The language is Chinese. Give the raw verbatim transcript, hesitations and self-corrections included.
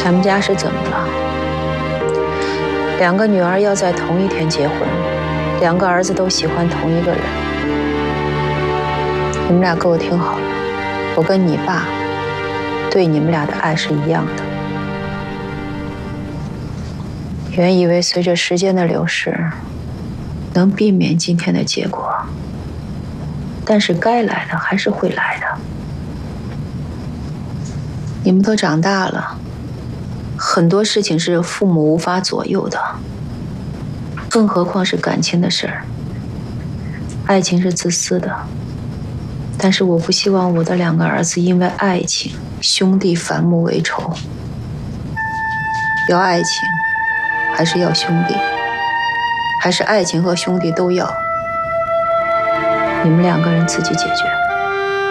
咱们家是怎么了？两个女儿要在同一天结婚，两个儿子都喜欢同一个人。你们俩给我听好了，我跟你爸对你们俩的爱是一样的。原以为随着时间的流逝，能避免今天的结果，但是该来的还是会来的。你们都长大了，很多事情是父母无法左右的，更何况是感情的事儿。爱情是自私的，但是我不希望我的两个儿子因为爱情兄弟反目为仇。要爱情，还是要兄弟？还是爱情和兄弟都要？你们两个人自己解决。